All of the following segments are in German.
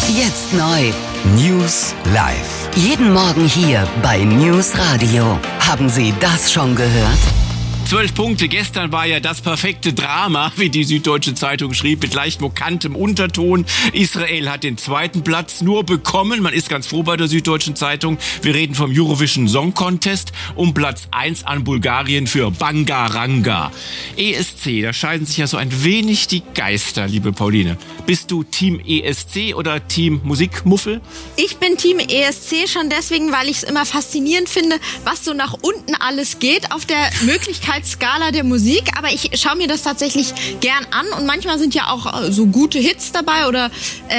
Jetzt neu. News live. Jeden Morgen hier bei News Radio. Haben Sie das schon gehört? 12 Punkte. Gestern war ja das perfekte Drama, wie die Süddeutsche Zeitung schrieb, mit leicht mokantem Unterton. Israel hat den 2. Platz nur bekommen. Man ist ganz froh bei der Süddeutschen Zeitung. Wir reden vom Eurovision Song Contest. Um Platz 1 an Bulgarien für Bangaranga. ESC, da scheiden sich ja so ein wenig die Geister, liebe Pauline. Bist du Team ESC oder Team Musikmuffel? Ich bin Team ESC schon deswegen, weil ich es immer faszinierend finde, was so nach unten alles geht auf der Möglichkeitsskala der Musik. Aber ich schaue mir das tatsächlich gern an und manchmal sind ja auch so gute Hits dabei oder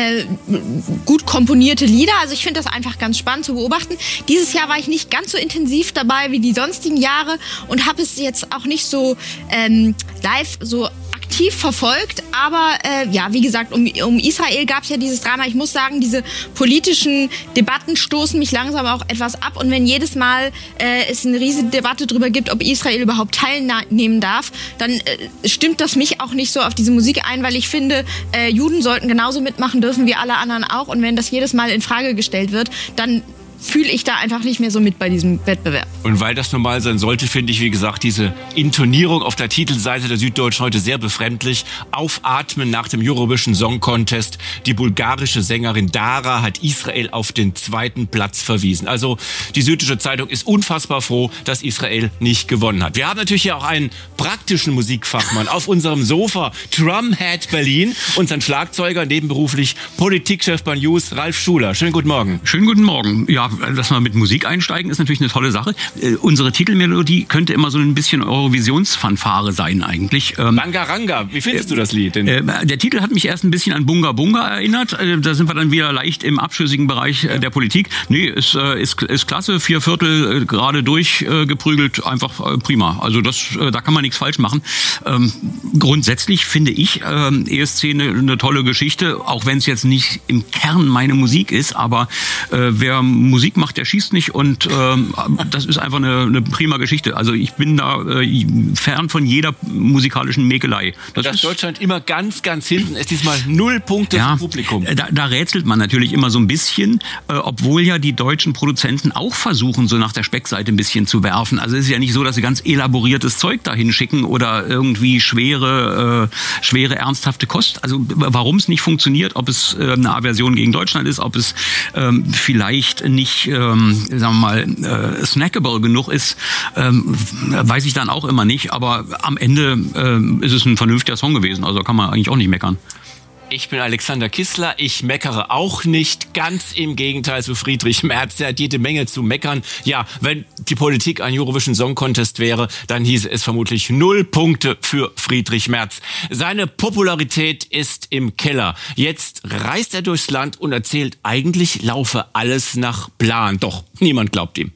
gut komponierte Lieder. Also ich finde das einfach ganz spannend zu beobachten. Dieses Jahr war ich nicht ganz so intensiv dabei wie die sonstigen Jahre und habe es jetzt auch nicht so live so aktiv verfolgt, aber ja, wie gesagt, um Israel gab es ja dieses Drama. Ich muss sagen, diese politischen Debatten stoßen mich langsam auch etwas ab und wenn jedes Mal es eine riesige Debatte darüber gibt, ob Israel überhaupt teilnehmen darf, dann stimmt das mich auch nicht so auf diese Musik ein, weil ich finde, Juden sollten genauso mitmachen dürfen wie alle anderen auch und wenn das jedes Mal in Frage gestellt wird, dann fühle ich da einfach nicht mehr so mit bei diesem Wettbewerb. Und weil das normal sein sollte, finde ich, wie gesagt, diese Intonierung auf der Titelseite der Süddeutschen heute sehr befremdlich. Aufatmen nach dem Eurovision Song Contest. Die bulgarische Sängerin Dara hat Israel auf den 2. Platz verwiesen. Also die Süddeutsche Zeitung ist unfassbar froh, dass Israel nicht gewonnen hat. Wir haben natürlich ja auch einen praktischen Musikfachmann auf unserem Sofa, Drumhead Berlin, unseren Schlagzeuger, nebenberuflich Politikchef bei News, Ralf Schuler. Schönen guten Morgen. Schönen guten Morgen. Ja, dass wir mit Musik einsteigen, ist natürlich eine tolle Sache. Unsere Titelmelodie könnte immer so ein bisschen Eurovisionsfanfare sein eigentlich. Bangaranga, wie findest du das Lied? Der Titel hat mich erst ein bisschen an Bunga Bunga erinnert. Da sind wir dann wieder leicht im abschüssigen Bereich der Politik. Nee, ist klasse, 4/4 gerade durchgeprügelt, einfach prima. Also da kann man nichts falsch machen. Grundsätzlich finde ich ESC eine tolle Geschichte, auch wenn es jetzt nicht im Kern meine Musik ist, aber wer Musik macht, der schießt nicht und das ist einfach eine prima Geschichte. Also ich bin da fern von jeder musikalischen Mäkelei. Dass Deutschland immer ganz, ganz hinten ist, diesmal 0 Punkte vom Publikum. Da rätselt man natürlich immer so ein bisschen, obwohl ja die deutschen Produzenten auch versuchen, so nach der Speckseite ein bisschen zu werfen. Also es ist ja nicht so, dass sie ganz elaboriertes Zeug dahin schicken oder irgendwie schwere, ernsthafte Kost. Also warum es nicht funktioniert, ob es eine Aversion gegen Deutschland ist, ob es vielleicht nicht, sagen wir mal, snackable genug ist, weiß ich dann auch immer nicht. Aber am Ende ist es ein vernünftiger Song gewesen. Also kann man eigentlich auch nicht meckern. Ich bin Alexander Kissler, ich meckere auch nicht, ganz im Gegenteil zu Friedrich Merz, der hat jede Menge zu meckern. Ja, wenn die Politik ein Eurovision Song Contest wäre, dann hieße es vermutlich 0 Punkte für Friedrich Merz. Seine Popularität ist im Keller. Jetzt reist er durchs Land und erzählt, eigentlich laufe alles nach Plan. Doch niemand glaubt ihm.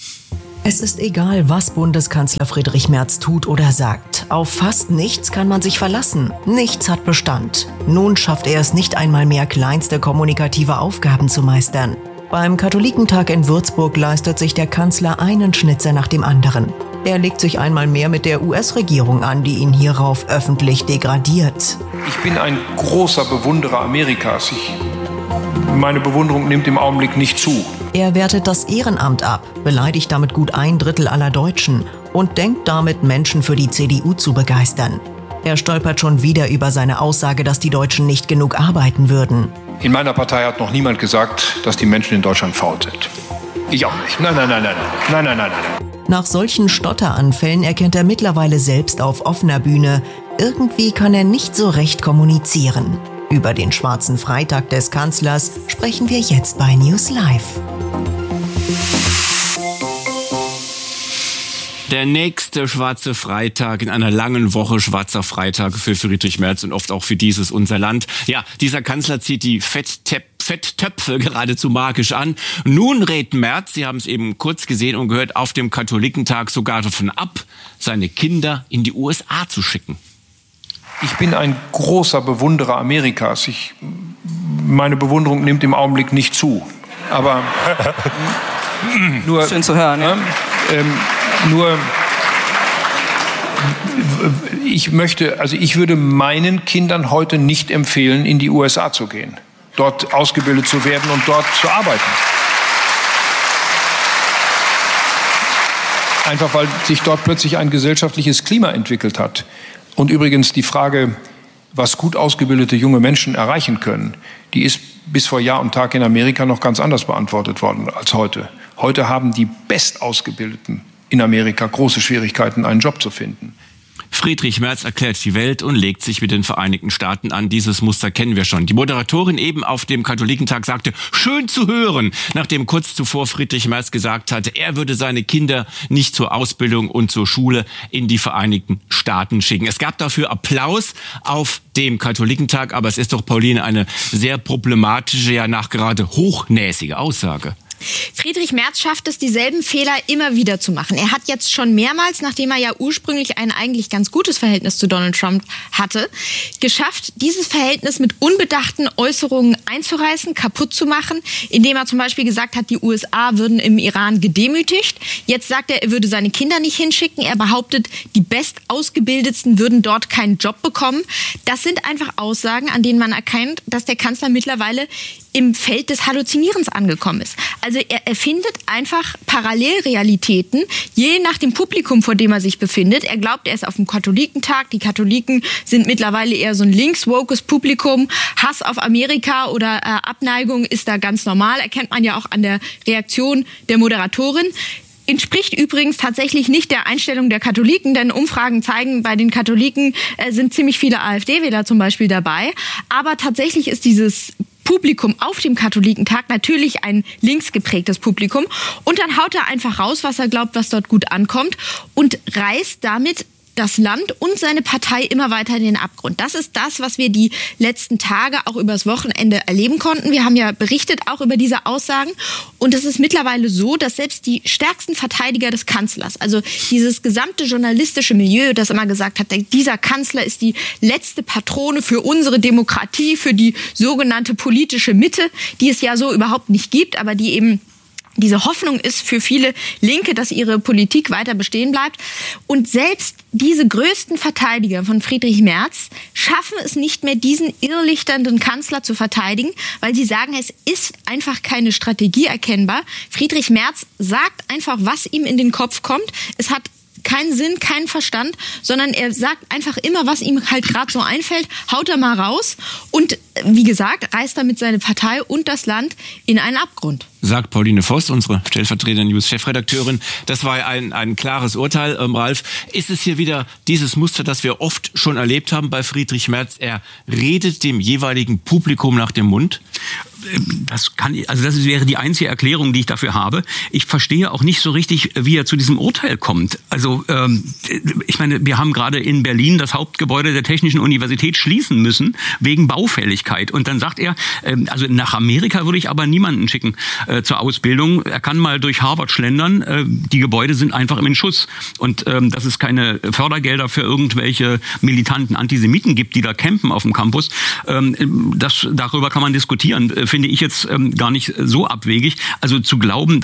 Es ist egal, was Bundeskanzler Friedrich Merz tut oder sagt. Auf fast nichts kann man sich verlassen. Nichts hat Bestand. Nun schafft er es nicht einmal mehr, kleinste kommunikative Aufgaben zu meistern. Beim Katholikentag in Würzburg leistet sich der Kanzler einen Schnitzer nach dem anderen. Er legt sich einmal mehr mit der US-Regierung an, die ihn hierauf öffentlich degradiert. Ich bin ein großer Bewunderer Amerikas. Meine Bewunderung nimmt im Augenblick nicht zu. Er wertet das Ehrenamt ab, beleidigt damit gut 1/3 aller Deutschen und denkt damit, Menschen für die CDU zu begeistern. Er stolpert schon wieder über seine Aussage, dass die Deutschen nicht genug arbeiten würden. In meiner Partei hat noch niemand gesagt, dass die Menschen in Deutschland faul sind. Ich auch nicht. Nein. Nach solchen Stotteranfällen erkennt er mittlerweile selbst auf offener Bühne, irgendwie kann er nicht so recht kommunizieren. Über den schwarzen Freitag des Kanzlers sprechen wir jetzt bei News Live. Der nächste schwarze Freitag in einer langen Woche schwarzer Freitag für Friedrich Merz und oft auch für dieses unser Land. Ja, dieser Kanzler zieht die Fetttöpfe geradezu magisch an. Nun rät Merz, Sie haben es eben kurz gesehen und gehört, auf dem Katholikentag sogar davon ab, seine Kinder in die USA zu schicken. Ich bin ein großer Bewunderer Amerikas. Meine Bewunderung nimmt im Augenblick nicht zu. Aber nur, schön zu hören. Ja? Ich würde meinen Kindern heute nicht empfehlen, in die USA zu gehen. dort ausgebildet zu werden und dort zu arbeiten. Einfach weil sich dort plötzlich ein gesellschaftliches Klima entwickelt hat. Und übrigens die Frage, was gut ausgebildete junge Menschen erreichen können, die ist bis vor Jahr und Tag in Amerika noch ganz anders beantwortet worden als heute. Heute haben die Bestausgebildeten in Amerika große Schwierigkeiten, einen Job zu finden. Friedrich Merz erklärt die Welt und legt sich mit den Vereinigten Staaten an. Dieses Muster kennen wir schon. Die Moderatorin eben auf dem Katholikentag sagte, schön zu hören, nachdem kurz zuvor Friedrich Merz gesagt hatte, er würde seine Kinder nicht zur Ausbildung und zur Schule in die Vereinigten Staaten schicken. Es gab dafür Applaus auf dem Katholikentag, aber es ist doch, Pauline, eine sehr problematische, ja nachgerade hochnäsige Aussage. Friedrich Merz schafft es, dieselben Fehler immer wieder zu machen. Er hat jetzt schon mehrmals, nachdem er ja ursprünglich ein eigentlich ganz gutes Verhältnis zu Donald Trump hatte, geschafft, dieses Verhältnis mit unbedachten Äußerungen einzureißen, kaputt zu machen, indem er zum Beispiel gesagt hat, die USA würden im Iran gedemütigt. Jetzt sagt er würde seine Kinder nicht hinschicken. Er behauptet, die Bestausgebildetsten würden dort keinen Job bekommen. Das sind einfach Aussagen, an denen man erkennt, dass der Kanzler mittlerweile im Feld des Halluzinierens angekommen ist. Also er erfindet einfach Parallelrealitäten, je nach dem Publikum, vor dem er sich befindet. Er glaubt, er ist auf dem Katholikentag. Die Katholiken sind mittlerweile eher so ein links-wokes Publikum. Hass auf Amerika oder Abneigung ist da ganz normal. Erkennt man ja auch an der Reaktion der Moderatorin. Entspricht übrigens tatsächlich nicht der Einstellung der Katholiken, denn Umfragen zeigen, bei den Katholiken sind ziemlich viele AfD-Wähler zum Beispiel dabei. Aber tatsächlich ist dieses Publikum auf dem Katholikentag natürlich ein links geprägtes Publikum. Und dann haut er einfach raus, was er glaubt, was dort gut ankommt und reißt damit das Land und seine Partei immer weiter in den Abgrund. Das ist das, was wir die letzten Tage auch übers Wochenende erleben konnten. Wir haben ja berichtet auch über diese Aussagen. Und es ist mittlerweile so, dass selbst die stärksten Verteidiger des Kanzlers, also dieses gesamte journalistische Milieu, das immer gesagt hat, dieser Kanzler ist die letzte Patrone für unsere Demokratie, für die sogenannte politische Mitte, die es ja so überhaupt nicht gibt, aber die eben diese Hoffnung ist für viele Linke, dass ihre Politik weiter bestehen bleibt. Und selbst diese größten Verteidiger von Friedrich Merz schaffen es nicht mehr, diesen irrlichternden Kanzler zu verteidigen, weil sie sagen, es ist einfach keine Strategie erkennbar. Friedrich Merz sagt einfach, was ihm in den Kopf kommt. Es hat keinen Sinn, keinen Verstand, sondern er sagt einfach immer, was ihm halt gerade so einfällt, haut er mal raus und wie gesagt, reißt damit seine Partei und das Land in einen Abgrund. Sagt Pauline Voss, unsere stellvertretende News-Chefredakteurin. Das war ein klares Urteil, Ralf. Ist es hier wieder dieses Muster, das wir oft schon erlebt haben bei Friedrich Merz? Er redet dem jeweiligen Publikum nach dem Mund? Das wäre die einzige Erklärung, die ich dafür habe. Ich verstehe auch nicht so richtig, wie er zu diesem Urteil kommt. Also ich meine, wir haben gerade in Berlin das Hauptgebäude der Technischen Universität schließen müssen wegen Baufälligkeit. Und dann sagt er, also nach Amerika würde ich aber niemanden schicken zur Ausbildung. Er kann mal durch Harvard schlendern. Die Gebäude sind einfach im Schuss. Und dass es keine Fördergelder für irgendwelche militanten Antisemiten gibt, die da campen auf dem Campus, darüber kann man diskutieren. Finde ich jetzt gar nicht so abwegig. Also zu glauben,